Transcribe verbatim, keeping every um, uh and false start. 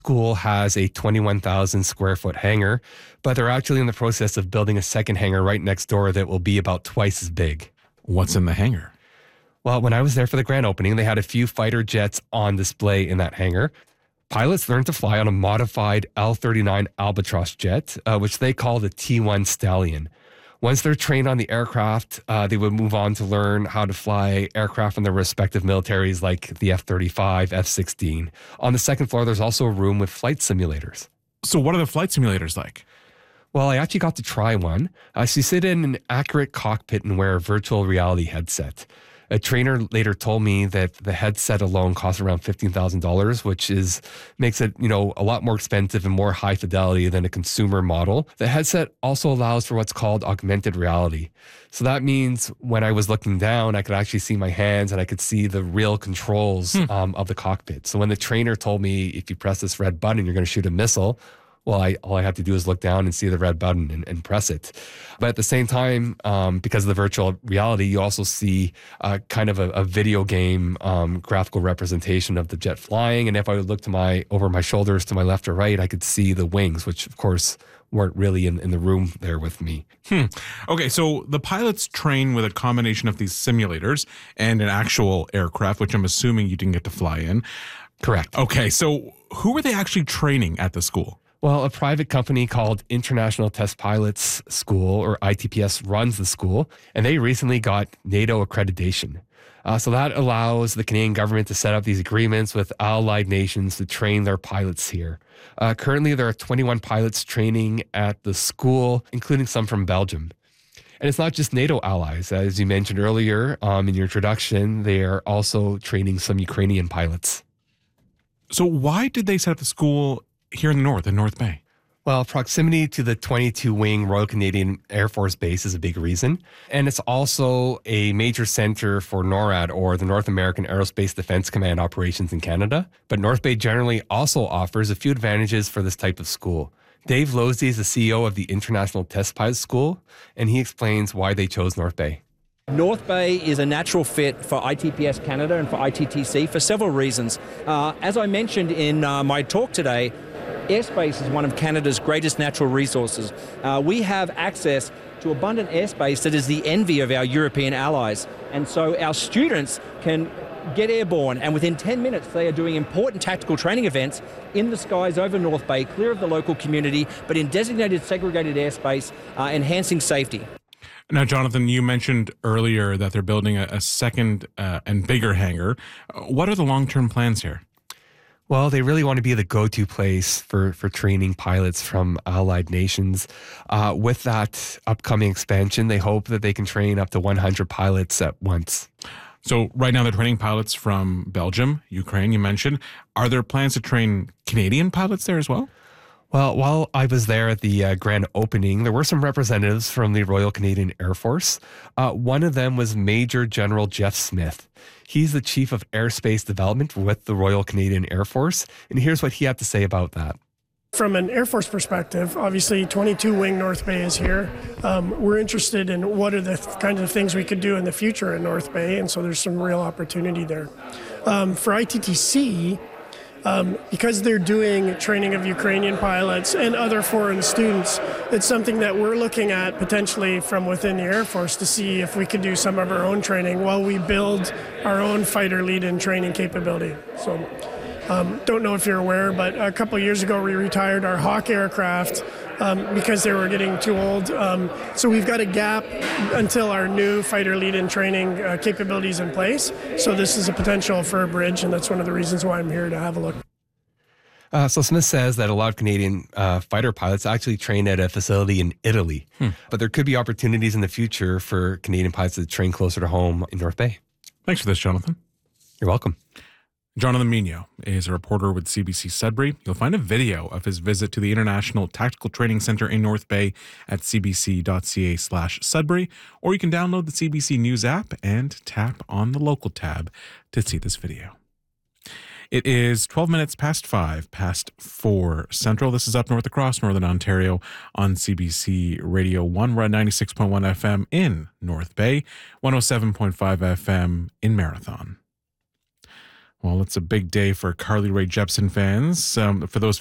School has a twenty-one thousand square foot hangar, but they're actually in the process of building a second hangar right next door that will be about twice as big. What's in the hangar? Well, when I was there for the grand opening, they had a few fighter jets on display in that hangar. Pilots learned to fly on a modified L thirty-nine Albatross jet, uh, which they call the T one Stallion. Once they're trained on the aircraft, uh, they would move on to learn how to fly aircraft from their respective militaries like the F thirty-five, F sixteen. On the second floor, there's also a room with flight simulators. So what are the flight simulators like? Well, I actually got to try one. Uh, so you sit in an accurate cockpit and wear a virtual reality headset. A trainer later told me that the headset alone costs around fifteen thousand dollars, which is makes it, you know, a lot more expensive and more high fidelity than a consumer model. The headset also allows for what's called augmented reality. So that means when I was looking down, I could actually see my hands and I could see the real controls hmm. um, of the cockpit. So when the trainer told me, if you press this red button, you're going to shoot a missile, well, I, all I have to do is look down and see the red button and, and press it. But at the same time, um, because of the virtual reality, you also see uh, kind of a, a video game um, graphical representation of the jet flying. And if I would look to my over my shoulders to my left or right, I could see the wings, which of course weren't really in, in the room there with me. Hmm. Okay, so the pilots train with a combination of these simulators and an actual aircraft, which I'm assuming you didn't get to fly in. Correct. Okay, so who are they actually training at the school? Well, a private company called International Test Pilots School, or I T P S, runs the school, and they recently got NATO accreditation. Uh, so that allows the Canadian government to set up these agreements with allied nations to train their pilots here. Uh, currently, there are twenty-one pilots training at the school, including some from Belgium. And it's not just NATO allies. As you mentioned earlier um, in your introduction, they are also training some Ukrainian pilots. So why did they set up the school here in the north, in North Bay? Well, proximity to the twenty-two wing Royal Canadian Air Force Base is a big reason. And it's also a major center for NORAD, or the North American Aerospace Defense Command operations in Canada. But North Bay generally also offers a few advantages for this type of school. Dave Losey is the C E O of the International Test Pilot School, and he explains why they chose North Bay. North Bay is a natural fit for I T P S Canada and for I T T C for several reasons. Uh, as I mentioned in uh, my talk today, airspace is one of Canada's greatest natural resources. Uh, we have access to abundant airspace that is the envy of our European allies. And so our students can get airborne, and within ten minutes they are doing important tactical training events in the skies over North Bay, clear of the local community, but in designated segregated airspace, uh, enhancing safety. Now, Jonathan, you mentioned earlier that they're building a, a second uh, and bigger hangar. What are the long-term plans here? Well, they really want to be the go-to place for, for training pilots from allied nations. Uh, with that upcoming expansion, they hope that they can train up to one hundred pilots at once. So right now they're training pilots from Belgium, Ukraine, you mentioned. Are there plans to train Canadian pilots there as well? Well, while I was there at the uh, grand opening, there were some representatives from the Royal Canadian Air Force. Uh, one of them was Major General Jeff Smith. He's the Chief of Airspace Development with the Royal Canadian Air Force, and here's what he had to say about that. From an Air Force perspective, obviously twenty-two Wing North Bay is here. Um, we're interested in what are the th- kinds of things we could do in the future in North Bay, and so there's some real opportunity there. Um, for I T T C, Um, because they're doing training of Ukrainian pilots and other foreign students, it's something that we're looking at potentially from within the Air Force to see if we could do some of our own training while we build our own fighter lead-in training capability. So, um, don't know if you're aware, but a couple of years ago we retired our Hawk aircraft um, because they were getting too old. Um, so we've got a gap until our new fighter lead-in training uh, capabilities in place. So this is a potential for a bridge, and that's one of the reasons why I'm here to have a look. Uh, so Smith says that a lot of Canadian uh, fighter pilots actually train at a facility in Italy, hmm. but there could be opportunities in the future for Canadian pilots to train closer to home in North Bay. Thanks for this, Jonathan. You're welcome. Jonathan Minio is a reporter with C B C Sudbury. You'll find a video of his visit to the International Tactical Training Center in North Bay at cbc.ca slash Sudbury, or you can download the C B C News app and tap on the local tab to see this video. It is twelve minutes past five, past four Central. This is Up North across Northern Ontario on C B C Radio one. We're at ninety-six point one F M in North Bay, one oh seven point five F M in Marathon. Well, it's a big day for Carly Rae Jepsen fans. Um, for those